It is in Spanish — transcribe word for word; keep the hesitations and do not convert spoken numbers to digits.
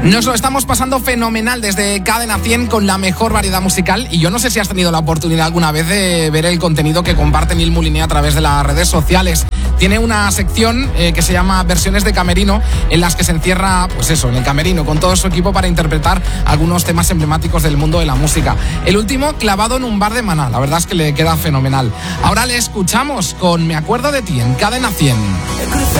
Nos lo estamos pasando fenomenal desde Cadena cien con la mejor variedad musical, y yo no sé si has tenido la oportunidad alguna vez de ver el contenido que comparte Nil Mouliné a través de las redes sociales. Tiene una sección eh, que se llama Versiones de Camerino, en las que se encierra, pues eso, en el camerino con todo su equipo para interpretar algunos temas emblemáticos del mundo de la música. El último clavado en un bar de Maná, la verdad es que le queda fenomenal. Ahora le escuchamos con Me acuerdo de ti en Cadena cien.